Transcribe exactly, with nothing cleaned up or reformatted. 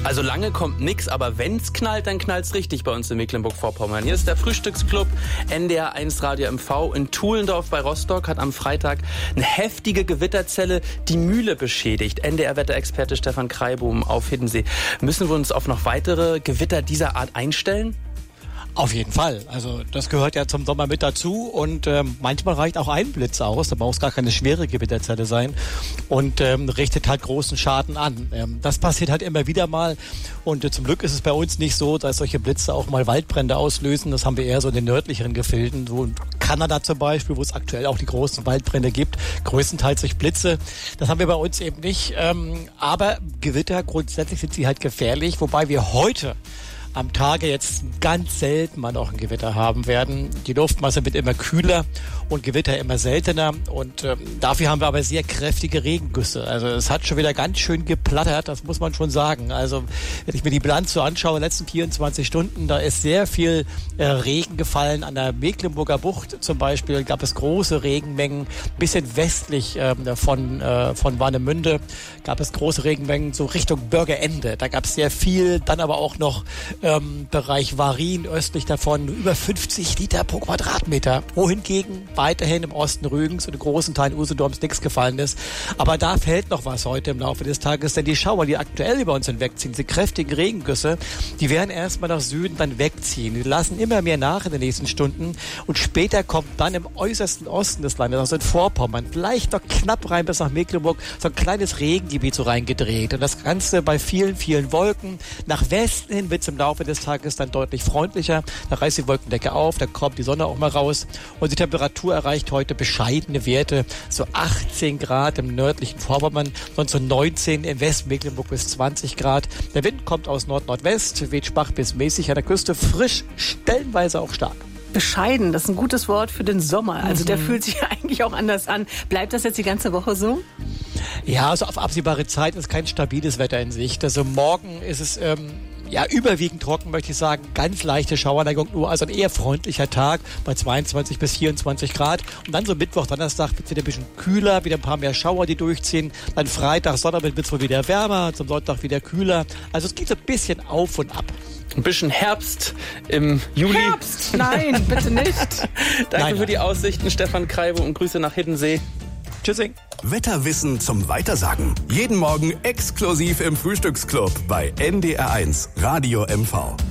Also lange kommt nix, aber wenn's knallt, dann knallt's richtig bei uns in Mecklenburg-Vorpommern. Hier ist der Frühstücksclub N D R eins Radio M V. In Tuhlendorf bei Rostock hat am Freitag eine heftige Gewitterzelle die Mühle beschädigt. N D R-Wetterexperte Stefan Kreibohm auf Hiddensee. Müssen wir uns auf noch weitere Gewitter dieser Art einstellen? Auf jeden Fall. Also das gehört ja zum Sommer mit dazu und ähm, manchmal reicht auch ein Blitz aus. Da muss gar keine schwere Gewitterzelle sein und ähm, richtet halt großen Schaden an. Ähm, das passiert halt immer wieder mal und äh, zum Glück ist es bei uns nicht so, dass solche Blitze auch mal Waldbrände auslösen. Das haben wir eher so in den nördlicheren Gefilden, so in Kanada zum Beispiel, wo es aktuell auch die großen Waldbrände gibt, größtenteils durch Blitze. Das haben wir bei uns eben nicht. Ähm, aber Gewitter, grundsätzlich sind sie halt gefährlich, wobei wir heute am Tage jetzt ganz selten mal noch ein Gewitter haben werden. Die Luftmasse wird immer kühler und Gewitter immer seltener und ähm, dafür haben wir aber sehr kräftige Regengüsse. Also es hat schon wieder ganz schön geplattert, das muss man schon sagen. Also wenn ich mir die Bilanz so anschaue, letzten vierundzwanzig Stunden, da ist sehr viel äh, Regen gefallen. An der Mecklenburger Bucht zum Beispiel gab es große Regenmengen. Bisschen westlich ähm, von, äh, von Warnemünde gab es große Regenmengen, so Richtung Bürgerende. Da gab es sehr viel, dann aber auch noch Ähm, Bereich Varin, östlich davon, über fünfzig Liter pro Quadratmeter. Wohingegen weiterhin im Osten Rügens und in großen Teilen Usedoms nichts gefallen ist. Aber da fällt noch was heute im Laufe des Tages, denn die Schauer, die aktuell über uns hinwegziehen, diese kräftigen Regengüsse, die werden erstmal nach Süden dann wegziehen. Die lassen immer mehr nach in den nächsten Stunden und später kommt dann im äußersten Osten des Landes, also in Vorpommern, vielleicht noch knapp rein bis nach Mecklenburg, so ein kleines Regengebiet so reingedreht. Und das Ganze bei vielen, vielen Wolken. Nach Westen hin wird es im Laufe des Tages dann deutlich freundlicher. Da reißt die Wolkendecke auf, da kommt die Sonne auch mal raus und die Temperatur erreicht heute bescheidene Werte, so achtzehn Grad im nördlichen Vorpommern, sonst so neunzehn im Westmecklenburg bis zwanzig Grad. Der Wind kommt aus Nord-Nordwest, weht schwach bis mäßig an der Küste, frisch, stellenweise auch stark. Bescheiden, das ist ein gutes Wort für den Sommer. Also mhm. der fühlt sich eigentlich auch anders an. Bleibt das jetzt die ganze Woche so? Ja, also auf absehbare Zeit ist kein stabiles Wetter in Sicht. Also morgen ist es ähm, ja überwiegend trocken, möchte ich sagen. Ganz leichte Schauerneigung nur, also ein eher freundlicher Tag bei zweiundzwanzig bis vierundzwanzig Grad. Und dann so Mittwoch, Donnerstag wird es wieder ein bisschen kühler, wieder ein paar mehr Schauer, die durchziehen. Dann Freitag, Sonntag wird es wohl wieder wärmer, zum Sonntag wieder kühler. Also es geht so ein bisschen auf und ab. Ein bisschen Herbst im Juli. Herbst? Nein, bitte nicht. Danke nein, für die Aussichten, Stefan Kreibohm, und Grüße nach Hiddensee. Tschüssing. Wetterwissen zum Weitersagen. Jeden Morgen exklusiv im Frühstücksclub bei N D R eins Radio M V.